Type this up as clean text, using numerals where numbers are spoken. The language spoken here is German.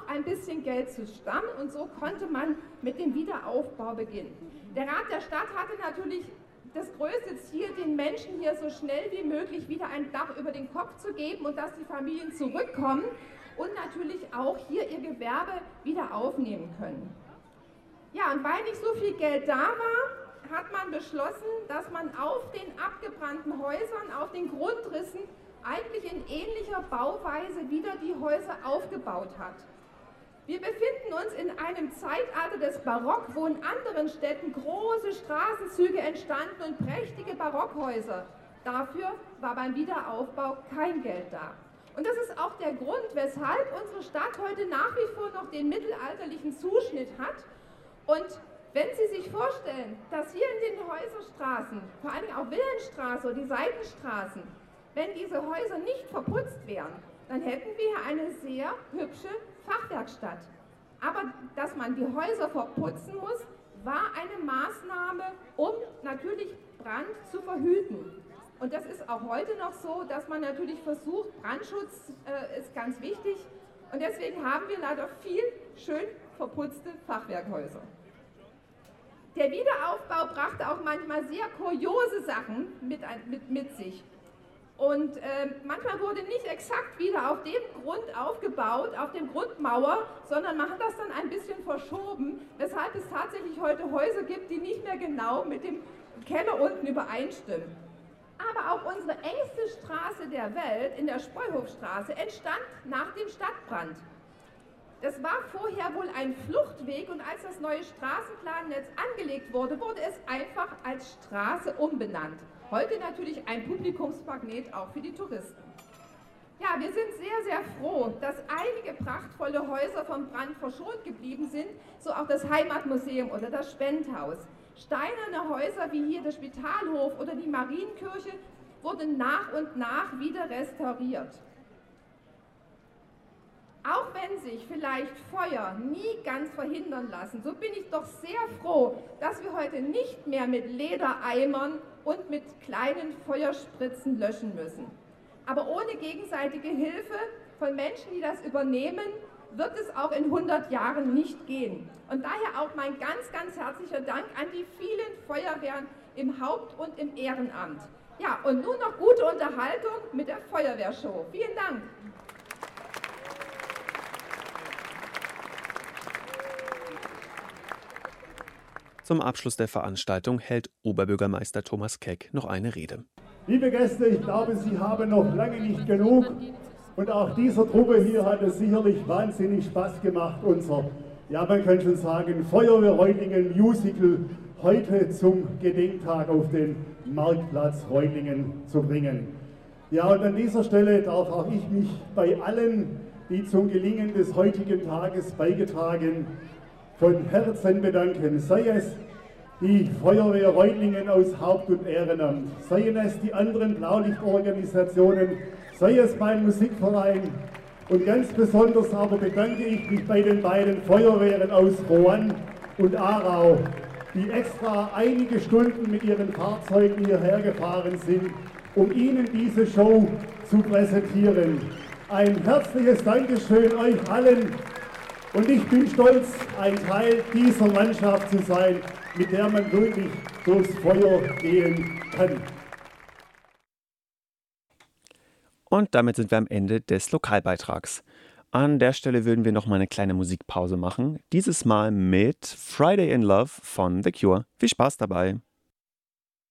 ein bisschen Geld zu stammen und so konnte man mit dem Wiederaufbau beginnen. Der Rat der Stadt hatte natürlich das größte Ziel, den Menschen hier so schnell wie möglich wieder ein Dach über den Kopf zu geben und dass die Familien zurückkommen und natürlich auch hier ihr Gewerbe wieder aufnehmen können. Ja, und weil nicht so viel Geld da war, hat man beschlossen, dass man auf den abgebrannten Häusern, auf den Grundrissen eigentlich in ähnlicher Bauweise wieder die Häuser aufgebaut hat. Wir befinden uns in einem Zeitalter des Barock, wo in anderen Städten große Straßenzüge entstanden und prächtige Barockhäuser. Dafür war beim Wiederaufbau kein Geld da. Und das ist auch der Grund, weshalb unsere Stadt heute nach wie vor noch den mittelalterlichen Zuschnitt hat. Und wenn Sie sich vorstellen, dass hier in den Häuserstraßen, vor allem auch Wilhelmstraße oder die Seitenstraßen, wenn diese Häuser nicht verputzt wären, dann hätten wir hier eine sehr hübsche Fachwerkstatt. Aber dass man die Häuser verputzen muss, war eine Maßnahme, um natürlich Brand zu verhüten. Und das ist auch heute noch so, dass man natürlich versucht, Brandschutz ist ganz wichtig. Und deswegen haben wir leider viel schön verputzte Fachwerkhäuser. Der Wiederaufbau brachte auch manchmal sehr kuriose Sachen mit sich. Und manchmal wurde nicht exakt wieder auf dem Grund aufgebaut, auf dem Grundmauer, sondern man hat das dann ein bisschen verschoben, weshalb es tatsächlich heute Häuser gibt, die nicht mehr genau mit dem Keller unten übereinstimmen. Aber auch unsere engste Straße der Welt, in der Spreuhofstraße, entstand nach dem Stadtbrand. Das war vorher wohl ein Fluchtweg und als das neue Straßenplannetz angelegt wurde, wurde es einfach als Straße umbenannt. Heute natürlich ein Publikumsmagnet auch für die Touristen. Ja, wir sind sehr, sehr froh, dass einige prachtvolle Häuser vom Brand verschont geblieben sind, so auch das Heimatmuseum oder das Spendhaus. Steinerne Häuser wie hier der Spitalhof oder die Marienkirche wurden nach und nach wieder restauriert. Auch wenn sich vielleicht Feuer nie ganz verhindern lassen, so bin ich doch sehr froh, dass wir heute nicht mehr mit Ledereimern und mit kleinen Feuerspritzen löschen müssen. Aber ohne gegenseitige Hilfe von Menschen, die das übernehmen, wird es auch in 100 Jahren nicht gehen. Und daher auch mein ganz, ganz herzlicher Dank an die vielen Feuerwehren im Haupt- und im Ehrenamt. Ja, und nun noch gute Unterhaltung mit der Feuerwehrshow. Vielen Dank. Zum Abschluss der Veranstaltung hält Oberbürgermeister Thomas Keck noch eine Rede. Liebe Gäste, ich glaube, Sie haben noch lange nicht genug. Und auch dieser Truppe hier hat es sicherlich wahnsinnig Spaß gemacht, unser, ja man kann schon sagen, Feuerwehr Reutlingen Musical heute zum Gedenktag auf den Marktplatz Reutlingen zu bringen. Ja, und an dieser Stelle darf auch ich mich bei allen, die zum Gelingen des heutigen Tages beigetragen, von Herzen bedanken, sei es die Feuerwehr Reutlingen aus Haupt- und Ehrenamt, seien es die anderen Blaulichtorganisationen, sei es mein Musikverein und ganz besonders aber bedanke ich mich bei den beiden Feuerwehren aus Roanne und Aarau, die extra einige Stunden mit ihren Fahrzeugen hierher gefahren sind, um Ihnen diese Show zu präsentieren. Ein herzliches Dankeschön euch allen. Und ich bin stolz, ein Teil dieser Mannschaft zu sein, mit der man wirklich durchs Feuer gehen kann. Und damit sind wir am Ende des Lokalbeitrags. An der Stelle würden wir noch mal eine kleine Musikpause machen. Dieses Mal mit Friday in Love von The Cure. Viel Spaß dabei!